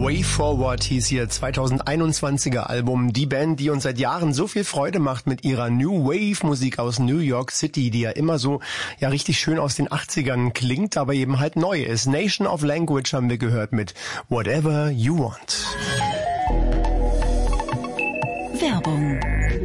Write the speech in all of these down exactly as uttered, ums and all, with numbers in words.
Way Forward hieß ihr zweitausendeinundzwanziger Album. Die Band, die uns seit Jahren so viel Freude macht mit ihrer New Wave Musik aus New York City, die ja immer so ja richtig schön aus den achtzigern klingt, aber eben halt neu ist. Nation of Language haben wir gehört mit Whatever You Want. Werbung.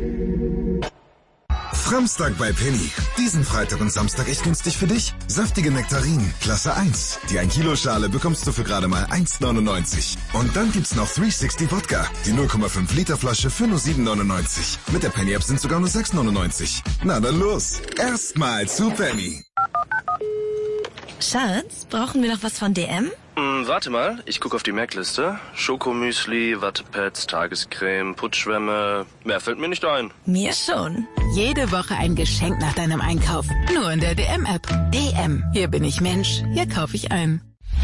Samstag bei Penny. Diesen Freitag und Samstag echt günstig für dich. Saftige Nektarinen, Klasse eins. Die ein Kilo Schale bekommst du für gerade mal eins neunundneunzig. Und dann gibt's noch dreihundertsechzig Wodka. Die null Komma fünf Liter Flasche für nur sieben neunundneunzig. Mit der Penny App sind sogar nur sechs neunundneunzig. Na dann los. Erstmal zu Penny. Schatz, brauchen wir noch was von D M? Hm, warte mal, ich gucke auf die Merkliste. Schokomüsli, Wattepads, Tagescreme, Putzschwämme. Mehr fällt mir nicht ein. Mir schon. Jede Woche ein Geschenk nach deinem Einkauf. Nur in der D M-App. D M. Hier bin ich Mensch. Hier kaufe ich ein.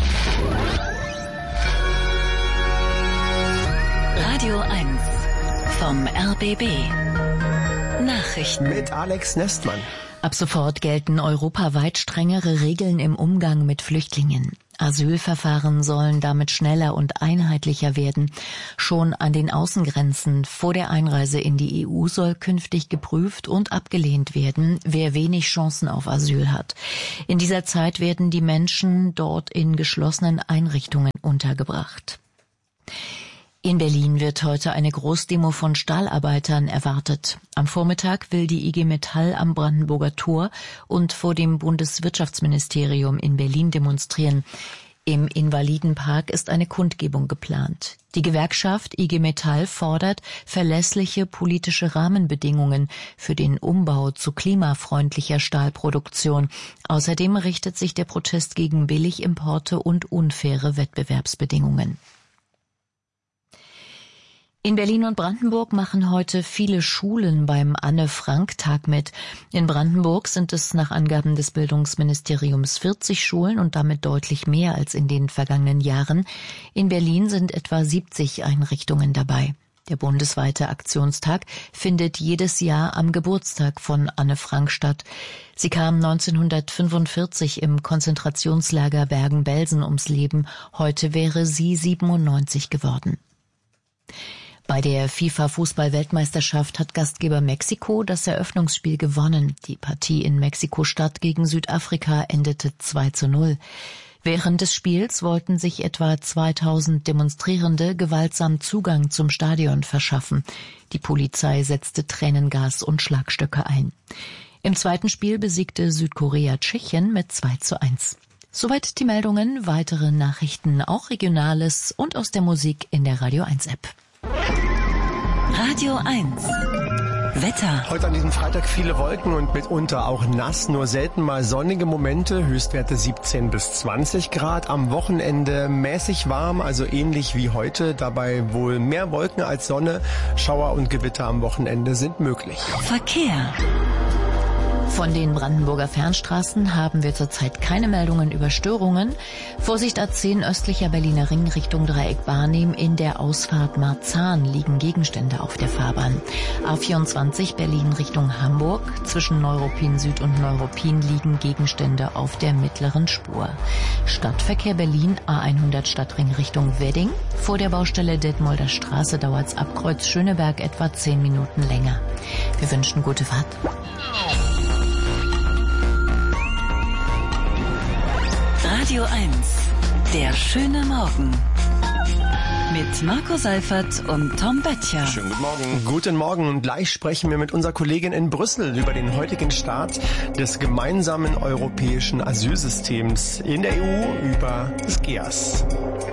Radio eins vom R B B. Nachrichten mit Alex Nestmann. Ab sofort gelten europaweit strengere Regeln im Umgang mit Flüchtlingen. Asylverfahren sollen damit schneller und einheitlicher werden. Schon an den Außengrenzen vor der Einreise in die E U soll künftig geprüft und abgelehnt werden, wer wenig Chancen auf Asyl hat. In dieser Zeit werden die Menschen dort in geschlossenen Einrichtungen untergebracht. In Berlin wird heute eine Großdemo von Stahlarbeitern erwartet. Am Vormittag will die I G Metall am Brandenburger Tor und vor dem Bundeswirtschaftsministerium in Berlin demonstrieren. Im Invalidenpark ist eine Kundgebung geplant. Die Gewerkschaft I G Metall fordert verlässliche politische Rahmenbedingungen für den Umbau zu klimafreundlicher Stahlproduktion. Außerdem richtet sich der Protest gegen Billigimporte und unfaire Wettbewerbsbedingungen. In Berlin und Brandenburg machen heute viele Schulen beim Anne-Frank-Tag mit. In Brandenburg sind es nach Angaben des Bildungsministeriums vierzig Schulen und damit deutlich mehr als in den vergangenen Jahren. In Berlin sind etwa siebzig Einrichtungen dabei. Der bundesweite Aktionstag findet jedes Jahr am Geburtstag von Anne Frank statt. Sie kam neunzehnhundertfünfundvierzig im Konzentrationslager Bergen-Belsen ums Leben. Heute wäre sie siebenundneunzig geworden. Bei der FIFA-Fußball-Weltmeisterschaft hat Gastgeber Mexiko das Eröffnungsspiel gewonnen. Die Partie in Mexiko-Stadt gegen Südafrika endete zwei zu null. Während des Spiels wollten sich etwa zweitausend Demonstrierende gewaltsam Zugang zum Stadion verschaffen. Die Polizei setzte Tränengas und Schlagstöcke ein. Im zweiten Spiel besiegte Südkorea Tschechien mit zwei zu eins. Soweit die Meldungen, weitere Nachrichten, auch Regionales und aus der Musik in der Radio eins App. Radio eins. Wetter. Heute an diesem Freitag viele Wolken und mitunter auch nass, nur selten mal sonnige Momente, Höchstwerte siebzehn bis zwanzig Grad. Am Wochenende mäßig warm, also ähnlich wie heute, dabei wohl mehr Wolken als Sonne. Schauer und Gewitter am Wochenende sind möglich. Verkehr. Von den Brandenburger Fernstraßen haben wir zurzeit keine Meldungen über Störungen. Vorsicht A zehn östlicher Berliner Ring Richtung Dreieck Barnim. In der Ausfahrt Marzahn liegen Gegenstände auf der Fahrbahn. A vierundzwanzig Berlin Richtung Hamburg. Zwischen Neuruppin Süd und Neuruppin liegen Gegenstände auf der mittleren Spur. Stadtverkehr Berlin A hundert Stadtring Richtung Wedding. Vor der Baustelle Detmolder Straße dauert's ab Kreuz Schöneberg etwa zehn Minuten länger. Wir wünschen gute Fahrt. Radio eins. Der schöne Morgen. Mit Marco Seifert und Tom Böttcher. Schönen guten Morgen. Guten Morgen und gleich sprechen wir mit unserer Kollegin in Brüssel über den heutigen Start des gemeinsamen europäischen Asylsystems in der E U, über das G E A S.